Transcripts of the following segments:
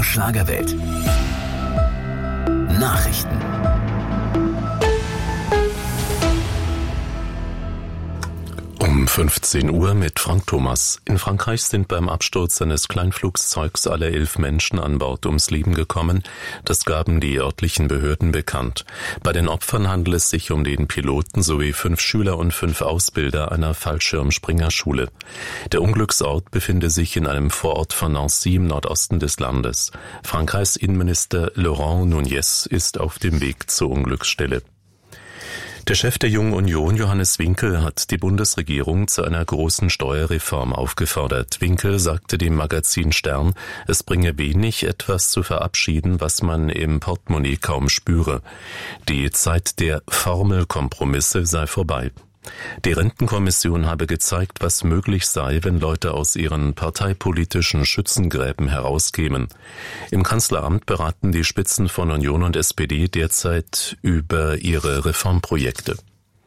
Schlagerwelt. Nachrichten. Um 15 Uhr mit Frank Thomas. In Frankreich sind beim Absturz eines Kleinflugzeugs alle 11 Menschen an Bord ums Leben gekommen. Das gaben die örtlichen Behörden bekannt. Bei den Opfern handelt es sich um den Piloten sowie 5 Schüler und 5 Ausbilder einer Fallschirmspringerschule. Der Unglücksort befinde sich in einem Vorort von Nancy im Nordosten des Landes. Frankreichs Innenminister Laurent Nunez ist auf dem Weg zur Unglücksstelle. Der Chef der Jungen Union, Johannes Winkel, hat die Bundesregierung zu einer großen Steuerreform aufgefordert. Winkel sagte dem Magazin Stern, es bringe wenig, etwas zu verabschieden, was man im Portemonnaie kaum spüre. Die Zeit der Formelkompromisse sei vorbei. Die Rentenkommission habe gezeigt, was möglich sei, wenn Leute aus ihren parteipolitischen Schützengräben herauskämen. Im Kanzleramt beraten die Spitzen von Union und SPD derzeit über ihre Reformprojekte.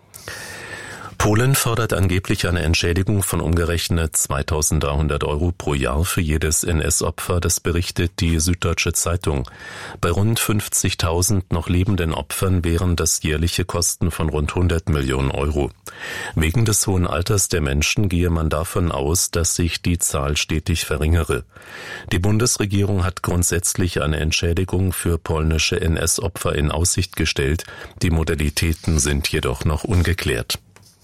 Polen fordert angeblich eine Entschädigung von umgerechnet 2.300 € pro Jahr für jedes NS-Opfer, das berichtet die Süddeutsche Zeitung. Bei rund 50.000 noch lebenden Opfern wären das jährliche Kosten von rund 100 Millionen €. Wegen des hohen Alters der Menschen gehe man davon aus, dass sich die Zahl stetig verringere. Die Bundesregierung hat grundsätzlich eine Entschädigung für polnische NS-Opfer in Aussicht gestellt. Die Modalitäten sind jedoch noch ungeklärt.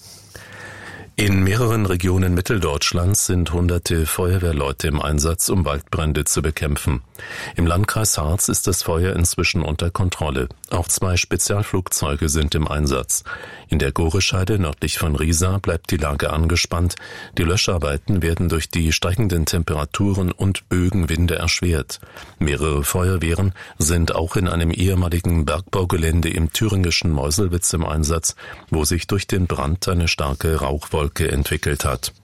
In mehreren Regionen Mitteldeutschlands sind hunderte Feuerwehrleute im Einsatz, um Waldbrände zu bekämpfen. Im Landkreis Harz ist das Feuer inzwischen unter Kontrolle. Auch 2 Spezialflugzeuge sind im Einsatz. In der Gorescheide nördlich von Riesa bleibt die Lage angespannt. Die Löscharbeiten werden durch die steigenden Temperaturen und Böenwinde erschwert. Mehrere Feuerwehren sind auch in einem ehemaligen Bergbaugelände im thüringischen Meuselwitz im Einsatz, wo sich durch den Brand eine starke Rauchwolke entwickelt hat.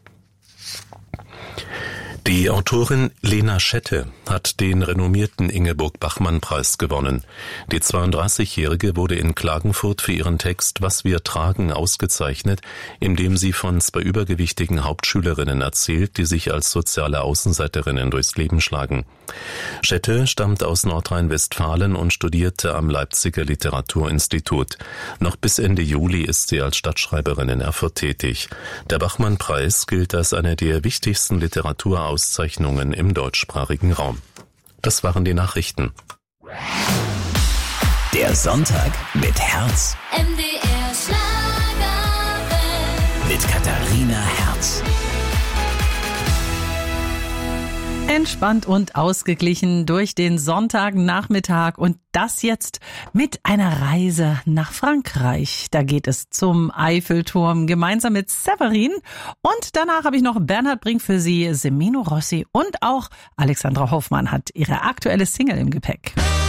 Die Autorin Lena Schette hat den renommierten Ingeborg-Bachmann-Preis gewonnen. Die 32-Jährige wurde in Klagenfurt für ihren Text »Was wir tragen« ausgezeichnet, indem sie von 2 übergewichtigen Hauptschülerinnen erzählt, die sich als soziale Außenseiterinnen durchs Leben schlagen. Schette stammt aus Nordrhein-Westfalen und studierte am Leipziger Literaturinstitut. Noch bis Ende Juli ist sie als Stadtschreiberin in Erfurt tätig. Der Bachmann-Preis gilt als eine der wichtigsten Literaturauszeichnungen im deutschsprachigen Raum. Das waren die Nachrichten. Der Sonntag mit Herz. MDR Schlagerwelt. Mit Katharina Herz. Entspannt und ausgeglichen durch den Sonntagnachmittag und das jetzt mit einer Reise nach Frankreich. Da geht es zum Eiffelturm gemeinsam mit Severin und danach habe ich noch Bernhard Brink für Sie, Semino Rossi und auch Alexandra Hoffmann hat ihre aktuelle Single im Gepäck.